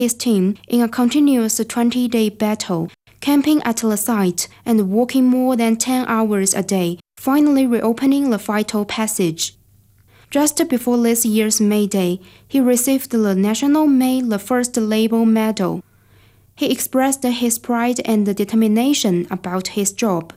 his team in a continuous 20-day battle, camping at the site and walking more than 10 hours a day, finally reopening the vital passage. Just before this year's May Day, he received the National May the First Label Medal. He expressed his pride and determination about his job.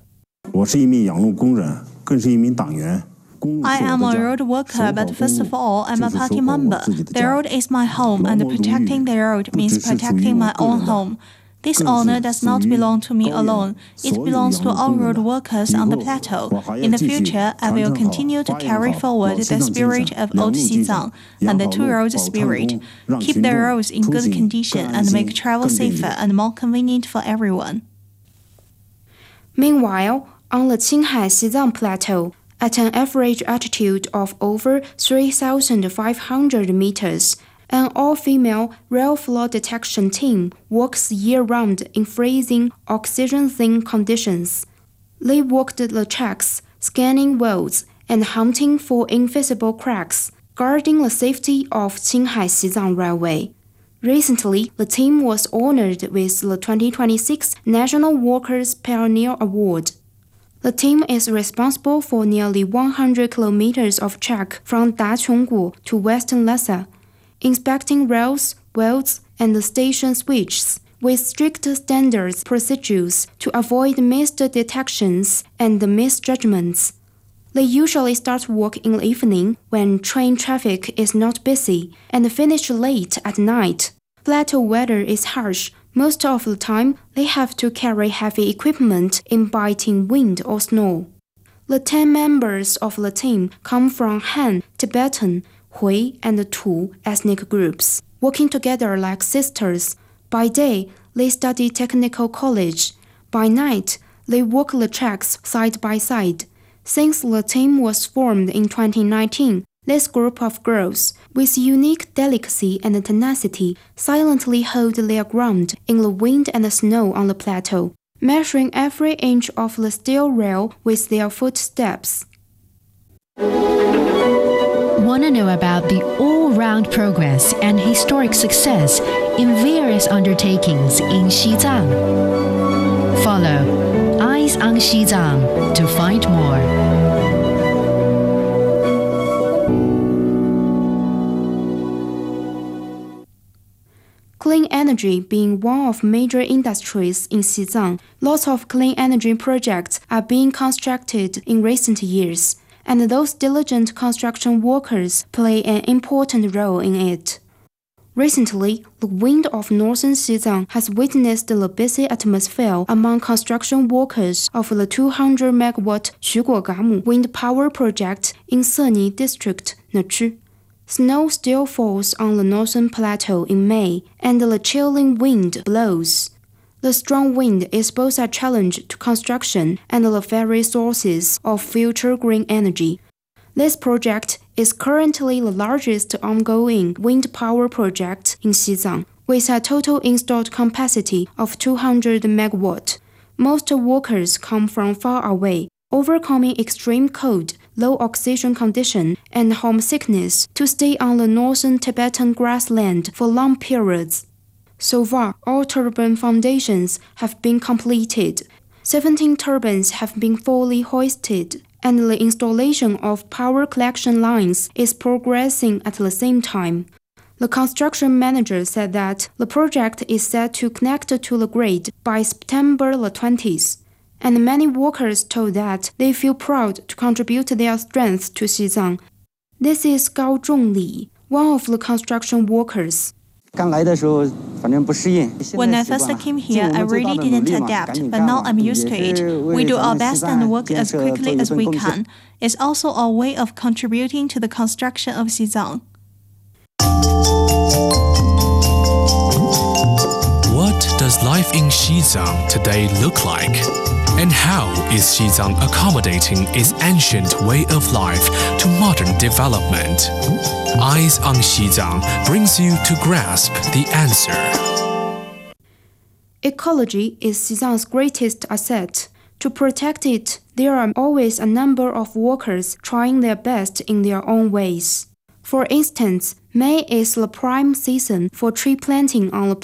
I am a road worker, but first of all, I'm a party member. The road is my home, and protecting the road means protecting my own home. This honor does not belong to me alone. It belongs to all road workers on the plateau. In the future, I will continue to carry forward the spirit of Old Xizang and the two roads spirit, keep the roads in good condition, and make travel safer and more convenient for everyone. Meanwhile, on the Qinghai Xizang Plateau, at an average altitude of over 3,500 meters, an all-female rail floor detection team works year-round in freezing, oxygen-thin conditions. They walked the tracks, scanning welds, and hunting for invisible cracks, guarding the safety of Qinghai Xizang Railway. Recently, the team was honored with the 2026 National Workers' Pioneer Award. The team is responsible for nearly 100 kilometers of track from Daqionggu to Western Lhasa, inspecting rails, welds, and station switches with strict standards procedures to avoid missed detections and misjudgments. They usually start work in the evening when train traffic is not busy and finish late at night. Plateau weather is harsh. Most of the time, they have to carry heavy equipment in biting wind or snow. The 10 members of the team come from Han, Tibetan, Hui, and Tu ethnic groups, working together like sisters. By day, they study technical college. By night, they walk the tracks side by side. Since the team was formed in 2019, this group of girls, with unique delicacy and tenacity, silently hold their ground in the wind and snow on the plateau, measuring every inch of the steel rail with their footsteps. Want to know about the all-round progress and historic success in various undertakings in Xizang? Follow Eyes on Xizang to find more. Clean energy being one of major industries in Xizang, lots of clean energy projects are being constructed in recent years, and those diligent construction workers play an important role in it. Recently, the wind of northern Xizang has witnessed the busy atmosphere among construction workers of the 200-megawatt Xuguogamu wind power project in Seni District, Nechi. Snow still falls on the northern plateau in May, and the chilling wind blows. The strong wind is both a challenge to construction and the very sources of future green energy. This project is currently the largest ongoing wind power project in Xizang, with a total installed capacity of 200 megawatt. Most workers come from far away, overcoming extreme cold, low oxygen condition, and homesickness to stay on the northern Tibetan grassland for long periods. So far, all turbine foundations have been completed. 17 turbines have been fully hoisted, and the installation of power collection lines is progressing at the same time. The construction manager said that the project is set to connect to the grid by September the 20th. And many workers told that they feel proud to contribute their strength to Xizang. This is Gao Zhongli, one of the construction workers. When I first came here, I really didn't adapt, but now I'm used to it. We do our best and work as quickly as we can. It's also our way of contributing to the construction of Xizang. What does life in Xizang today look like? And how is Xizang accommodating its ancient way of life to modern development? Eyes on Xizang brings you to grasp the answer. Ecology is Xizang's greatest asset. To protect it, there are always a number of workers trying their best in their own ways. For instance, May is the prime season for tree planting on the